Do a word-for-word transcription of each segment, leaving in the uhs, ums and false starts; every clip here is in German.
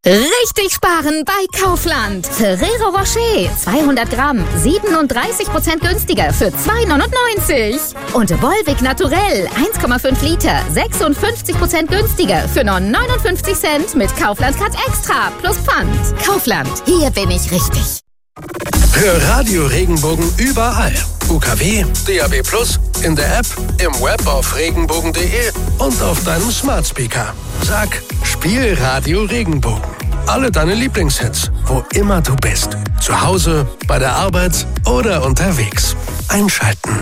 Richtig sparen bei Kaufland. Ferrero Rocher, zweihundert Gramm, siebenunddreißig Prozent günstiger für zwei neunundneunzig. Und Volvic Naturell, eins Komma fünf Liter, sechsundfünfzig Prozent günstiger für nur neunundfünfzig Cent mit Kaufland Cut Extra plus Pfand. Kaufland, hier bin ich richtig. Hör Radio Regenbogen überall. U K W, D A B plus, in der App, im Web auf regenbogen punkt de und auf deinem Smart Speaker. Sag, spiel Radio Regenbogen. Alle deine Lieblingshits, wo immer du bist. Zu Hause, bei der Arbeit oder unterwegs. Einschalten.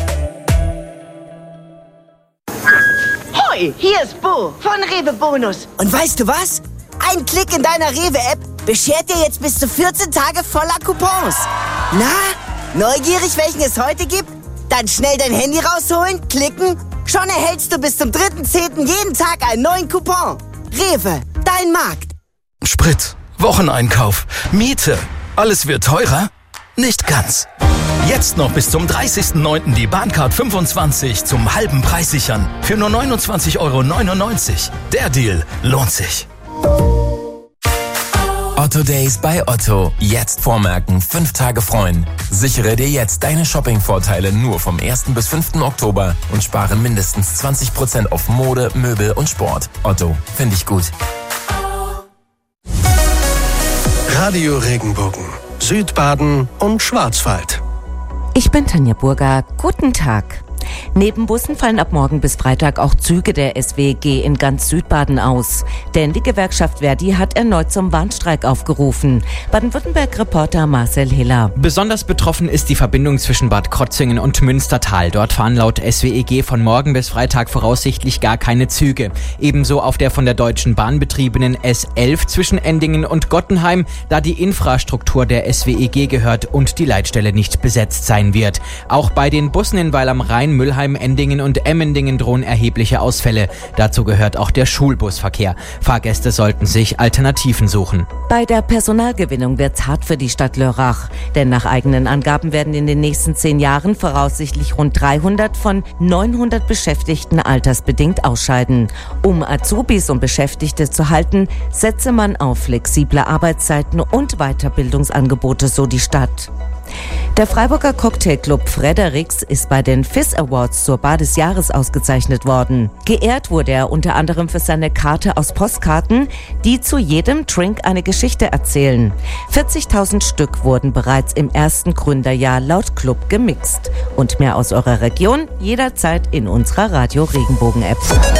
Hoi, hier ist Bo von Rewe Bonus. Und weißt du was? Ein Klick in deiner Rewe-App beschert dir jetzt bis zu vierzehn Tage voller Coupons. Na, neugierig, welchen es heute gibt? Dann schnell dein Handy rausholen, klicken. Schon erhältst du bis zum dritten zehnten jeden Tag einen neuen Coupon. Rewe, dein Markt. Sprit, Wocheneinkauf, Miete. Alles wird teurer? Nicht ganz. Jetzt noch bis zum dreißigsten neunten die Bahncard fünfundzwanzig zum halben Preis sichern. Für nur neunundzwanzig Euro neunundneunzig. Der Deal lohnt sich. Otto Days bei Otto. Jetzt vormerken, fünf Tage freuen. Sichere dir jetzt deine Shopping-Vorteile nur vom ersten bis fünften Oktober und spare mindestens zwanzig Prozent auf Mode, Möbel und Sport. Otto, finde ich gut. Radio Regenbogen, Südbaden und Schwarzwald. Ich bin Tanja Burger. Guten Tag. Neben Bussen fallen ab morgen bis Freitag auch Züge der S W G in ganz Südbaden aus. Denn die Gewerkschaft Verdi hat erneut zum Warnstreik aufgerufen. Baden-Württemberg-Reporter Marcel Hiller. Besonders betroffen ist die Verbindung zwischen Bad Krotzingen und Münstertal. Dort fahren laut S W E G von morgen bis Freitag voraussichtlich gar keine Züge. Ebenso auf der von der Deutschen Bahn betriebenen S elf zwischen Endingen und Gottenheim, da die Infrastruktur der S W E G gehört und die Leitstelle nicht besetzt sein wird. Auch bei den Bussen in Weil am Rhein, Müllheim, Endingen und Emmendingen drohen erhebliche Ausfälle. Dazu gehört auch der Schulbusverkehr. Fahrgäste sollten sich Alternativen suchen. Bei der Personalgewinnung wird's hart für die Stadt Lörrach. Denn nach eigenen Angaben werden in den nächsten zehn Jahren voraussichtlich rund dreihundert von neunhundert Beschäftigten altersbedingt ausscheiden. Um Azubis und Beschäftigte zu halten, setze man auf flexible Arbeitszeiten und Weiterbildungsangebote, so die Stadt. Der Freiburger Cocktailclub Fredericks ist bei den Fizz Awards zur Bar des Jahres ausgezeichnet worden. Geehrt wurde er unter anderem für seine Karte aus Postkarten, die zu jedem Drink eine Geschichte erzählen. vierzigtausend Stück wurden bereits im ersten Gründerjahr laut Club gemixt. Und mehr aus eurer Region jederzeit in unserer Radio Regenbogen App.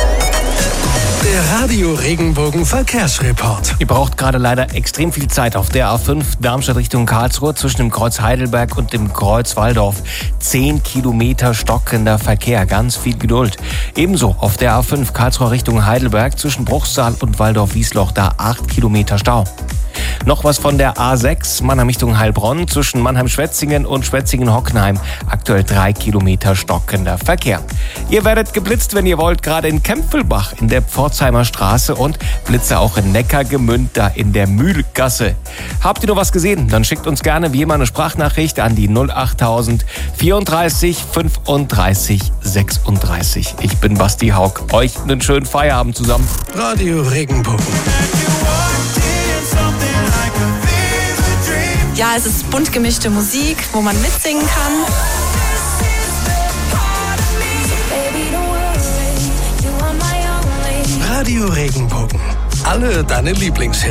Der Radio Regenbogen Verkehrsreport. Ihr braucht gerade leider extrem viel Zeit auf der A fünf Darmstadt Richtung Karlsruhe zwischen dem Kreuz Heidelberg und dem Kreuz Walldorf. Zehn Kilometer stockender Verkehr, ganz viel Geduld. Ebenso auf der A fünf Karlsruhe Richtung Heidelberg zwischen Bruchsal und Walldorf-Wiesloch, da acht Kilometer Stau. Noch was von der A sechs Mannheim Richtung Heilbronn zwischen Mannheim-Schwetzingen und Schwetzingen-Hockenheim. Aktuell drei Kilometer stockender Verkehr. Ihr werdet geblitzt, wenn ihr wollt, gerade in Kempfelbach in der Pforzheimer Straße und Blitze auch in Neckargemünd, da in der Mühlgasse. Habt ihr noch was gesehen? Dann schickt uns gerne wie immer eine Sprachnachricht an die null achttausend vierunddreißig fünfunddreißig sechsunddreißig. Ich bin Basti Haug. Euch einen schönen Feierabend zusammen. Radio Regenbogen. Ja, es ist bunt gemischte Musik, wo man mitsingen kann. Radio Regenbogen. Alle deine Lieblingshits.